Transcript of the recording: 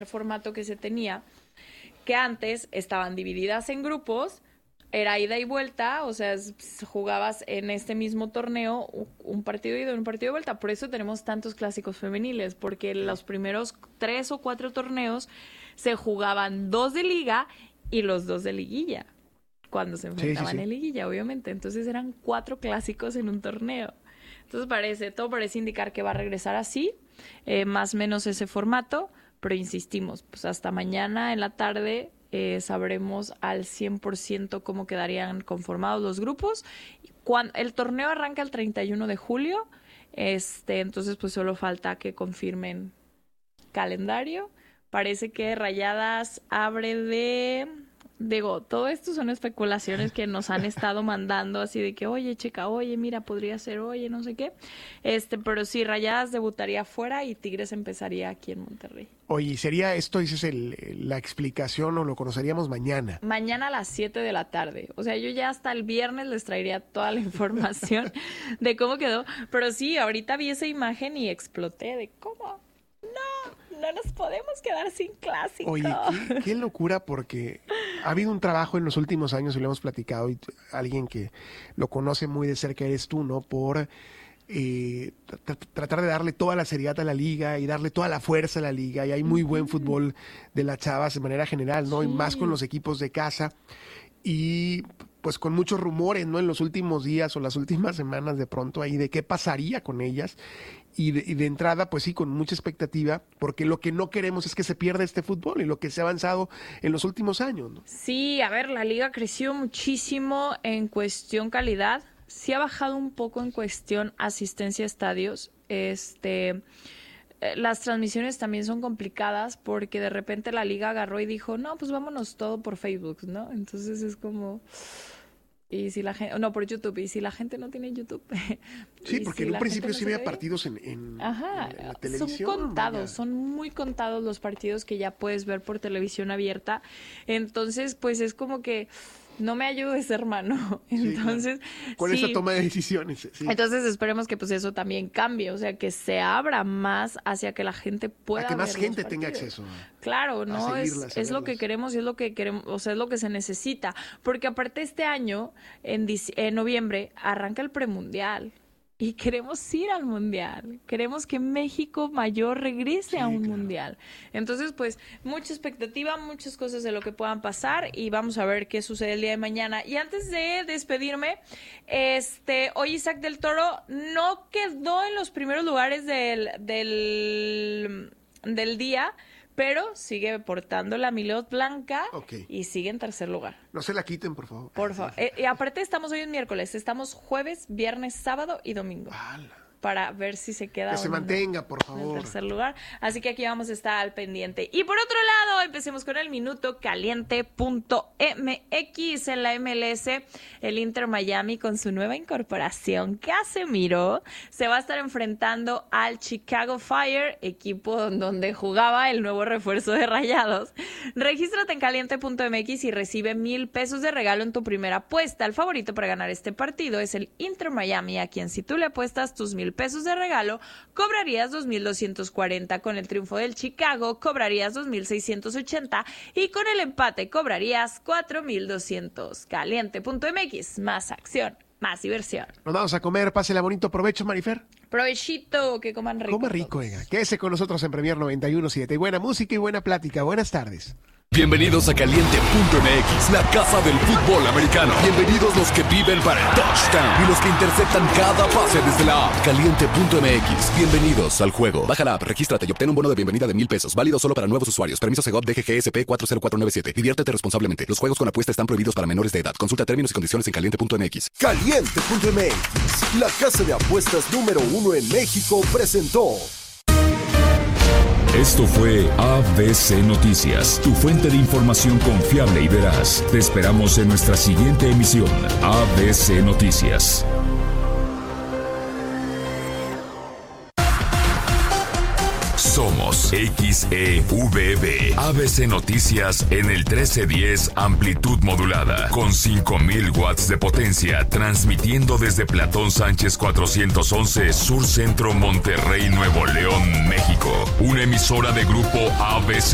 formato que se tenía, que antes estaban divididas en grupos, era ida y vuelta, o sea, jugabas en este mismo torneo un partido ida y un partido de vuelta. Por eso tenemos tantos clásicos femeniles, porque los primeros 3 o 4 torneos se jugaban 2 de liga y los 2 de liguilla, cuando se enfrentaban en liguilla, obviamente. Entonces eran 4 clásicos en un torneo. Entonces todo parece indicar que va a regresar así, más o menos ese formato, pero insistimos, pues hasta mañana en la tarde sabremos al 100% cómo quedarían conformados los grupos. El torneo arranca el 31 de julio, entonces pues solo falta que confirmen calendario. Parece que Rayadas abre Digo, todo esto son especulaciones que nos han estado mandando así de que, oye, checa, oye, mira, podría ser, oye, no sé qué. Pero sí, Rayadas debutaría afuera y Tigres empezaría aquí en Monterrey. Oye, ¿sería esto, dices, la explicación o lo conoceríamos mañana? Mañana a las 7 de la tarde. O sea, yo ya hasta el viernes les traería toda la información de cómo quedó. Pero sí, ahorita vi esa imagen y exploté de cómo. No nos podemos quedar sin clásico. Oye, qué locura, porque ha habido un trabajo en los últimos años, y lo hemos platicado, y alguien que lo conoce muy de cerca eres tú, ¿no? Por tratar de darle toda la seriedad a la liga y darle toda la fuerza a la liga, y hay muy buen fútbol de las chavas de manera general, ¿no? Sí. Y más con los equipos de casa, y pues con muchos rumores, ¿no? En los últimos días o las últimas semanas de pronto ahí de qué pasaría con ellas. Y de entrada, pues sí, con mucha expectativa, porque lo que no queremos es que se pierda este fútbol y lo que se ha avanzado en los últimos años, ¿no? Sí, a ver, la liga creció muchísimo en cuestión calidad, sí ha bajado un poco en cuestión asistencia a estadios. Las transmisiones también son complicadas porque de repente la liga agarró y dijo, no, pues vámonos todo por Facebook, ¿no? Entonces es como... Y si la gente, no, por YouTube, y si la gente no tiene YouTube. Sí, porque en un principio sí había partidos en la televisión. Son contados, son muy contados los partidos que ya puedes ver por televisión abierta. Entonces, pues es como que no me ayudes, hermano. Entonces, sí, con esa toma de decisiones. Sí. Entonces esperemos que pues eso también cambie, o sea, que se abra más hacia que la gente pueda ver. A que más gente tenga acceso. Claro, no es lo que queremos y es lo que queremos, o sea, es lo que se necesita, porque aparte este año en noviembre arranca el premundial. Y queremos ir al mundial, queremos que México Mayor regrese a un mundial. Entonces, pues, mucha expectativa, muchas cosas de lo que puedan pasar y vamos a ver qué sucede el día de mañana. Y antes de despedirme, hoy Isaac del Toro no quedó en los primeros lugares del día, pero sigue portando la Milot blanca y sigue en tercer lugar. No se la quiten, por favor. Por favor. Y aparte estamos hoy en miércoles, estamos jueves, viernes, sábado y domingo. Para ver si se queda que se mantenga, por favor, en el tercer lugar. Así que aquí vamos a estar al pendiente. Y por otro lado, empecemos con el minuto caliente.mx en la MLS. El Inter Miami con su nueva incorporación, Casemiro, se va a estar enfrentando al Chicago Fire, equipo donde jugaba el nuevo refuerzo de Rayados. Regístrate en caliente.mx y recibe $1,000 de regalo en tu primera apuesta. El favorito para ganar este partido es el Inter Miami, a quien si tú le apuestas tus $1,000 de regalo, cobrarías 2,240. Con el triunfo del Chicago, cobrarías 2,680 y con el empate cobrarías 4,200. Caliente.mx, más acción, más diversión. Nos vamos a comer, pásela bonito, provecho, Marifer. Provechito, que coman rico. Coma rico, oiga. Quédese con nosotros en Premier 91.7. Buena música y buena plática. Buenas tardes. Bienvenidos a Caliente.mx, la casa del fútbol americano. Bienvenidos los que viven para el touchdown y los que interceptan cada pase desde la app. Caliente.mx, bienvenidos al juego. Baja la app, regístrate y obtén un bono de bienvenida de $1,000. Válido solo para nuevos usuarios. Permiso Segov DGGSP 40497. Diviértete responsablemente. Los juegos con apuesta están prohibidos para menores de edad. Consulta términos y condiciones en Caliente.mx. Caliente.mx, la casa de apuestas número 1 en México, presentó. Esto fue ABC Noticias, tu fuente de información confiable y veraz. Te esperamos en nuestra siguiente emisión, ABC Noticias. Somos XEVB, ABC Noticias en el 1310 amplitud modulada, con 5,000 watts de potencia, transmitiendo desde Platón Sánchez 411, Sur Centro, Monterrey, Nuevo León, México. Una emisora de grupo ABC.